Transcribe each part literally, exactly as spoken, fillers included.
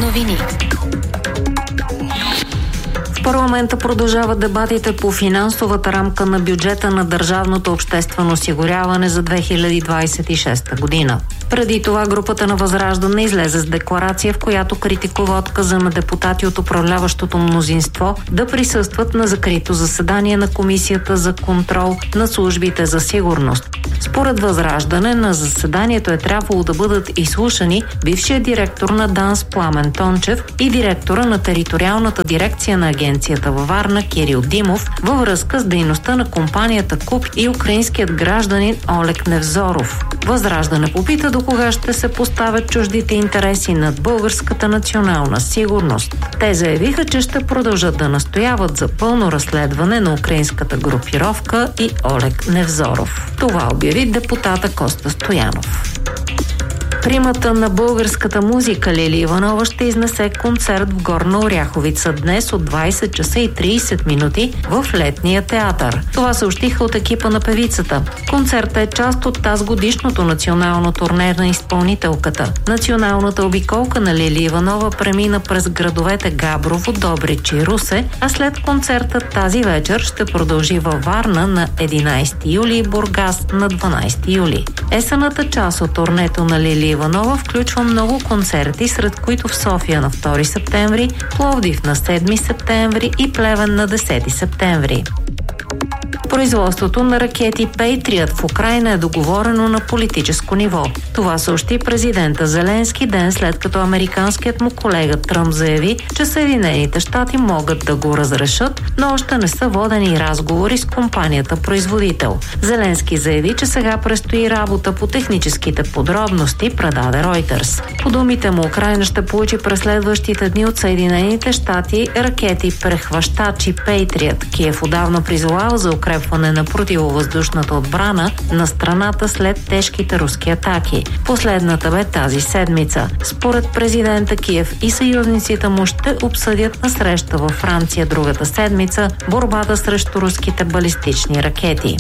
новини. В парламента продължават дебатите по финансовата рамка на бюджета на държавното обществено осигуряване за две хиляди двадесет и шеста година. Преди това групата на Възраждане излезе с декларация, в която критикува отказа на депутати от управляващото мнозинство да присъстват на закрито заседание на Комисията за контрол на службите за сигурност. Според Възраждане на заседанието е трябвало да бъдат изслушани бившият директор на ДАНС Пламен Тончев и директора на териториалната дирекция на агенцията във Варна Кирил Димов във връзка с дейността на компанията КУП и украинският гражданин Олег Невзоров. Възраждане попита до кога ще се поставят чуждите интереси над българската национална сигурност. Те заявиха, че ще продължат да настояват за пълно разследване на украинската групировка и Олег Невзоров. Това обяви депутата Коста Стоянов. Примата на българската музика Лили Иванова ще изнесе концерт в Горна Оряховица днес от двадесет часа и тридесет минути в Летния театър. Това съобщиха от екипа на певицата. Концертът е част от тазгодишното национално турне на изпълнителката. Националната обиколка на Лили Иванова премина през градовете Габрово, Добрич и Русе, а след концерта тази вечер ще продължи във Варна на единадесети юли и Бургас на дванадесети юли. Есенната част от турнето на Лили Иванова включва много концерти, сред които в София на втори септември, Пловдив на седми септември и Плевен на десети септември. Производството на ракети Patriot в Украйна е договорено на политическо ниво. Това съобщи президента Зеленски ден след като американският му колега Тръмп заяви, че Съединените щати могат да го разрешат, но още не са водени разговори с компанията производител. Зеленски заяви, че сега предстои работа по техническите подробности, предаде Reuters. По думите му, Украйна ще получи през следващите дни от Съединените щати ракети прехващачи Patriot. Киев отдавна призовава за укрепване на противовъздушната отбрана на страната след тежките руски атаки. Последната бе тази седмица. Според президента, Киев и съюзниците му ще обсъдят на среща във Франция другата седмица борбата срещу руските балистични ракети.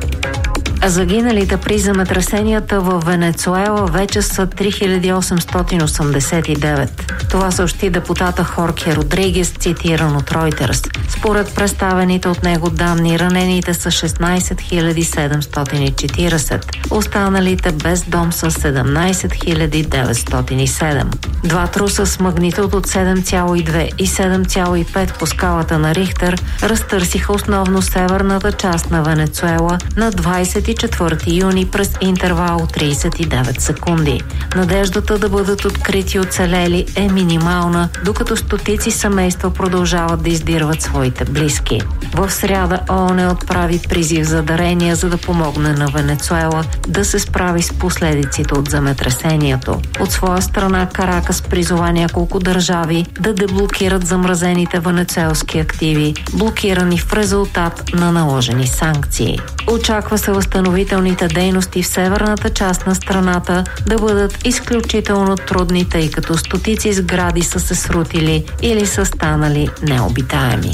Загиналите при земетресенията в Венецуела вече са три хиляди осемстотин осемдесет и девет. Това съобщи депутата Хорхе Родригес, цитиран от Reuters. Според представените от него данни, ранените са шестнадесет хиляди седемстотин и четиридесет. Останалите без дом са седемнадесет хиляди деветстотин и седем. Два труса с магнитуд от седем цяло и две и седем цяло и пет по скалата на Рихтер разтърсиха основно северната част на Венецуела на двадесет и четвърти юни през интервал от тридесет и девет секунди. Надеждата да бъдат открити оцелели е минимална, докато стотици семейства продължават да издирват своите близки. В сряда ООН отправи призив за дарения, за да помогне на Венецуела да се справи с последиците от земетресението. От своя страна Каракас призова няколко държави да деблокират замразените венецуелски активи, блокирани в резултат на наложени санкции. Очаква се възстановителните дейности в северната част на страната да бъдат изключително трудни, тъй като стотици сгради са се срутили или са станали необитаеми.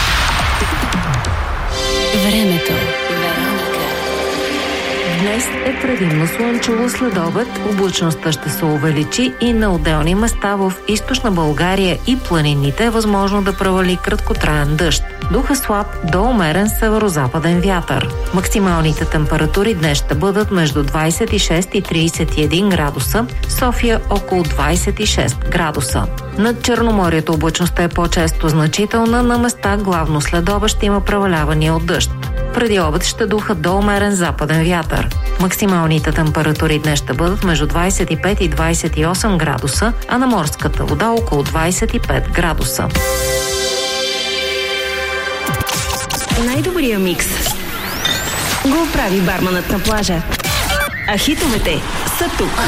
Времето. Днес е предимно слънчево, след обед облачността ще се увеличи и на отделни места в източна България и планините е възможно да провали краткотраен дъжд. Духа слаб до умерен северозападен вятър. Максималните температури днес ще бъдат между двадесет и шест и тридесет и един градуса, София около двадесет и шест градуса. Над Черноморието облачността е по-често значителна, на места главно след обед ще има превалявания от дъжд. Преди обед ще духа до умерен западен вятър. Максималните температури днес ще бъдат между двадесет и пет и двадесет и осем градуса, а на морската вода около двадесет и пет градуса. Най-добрия микс го прави барманът на плажа. А хитовете са тук.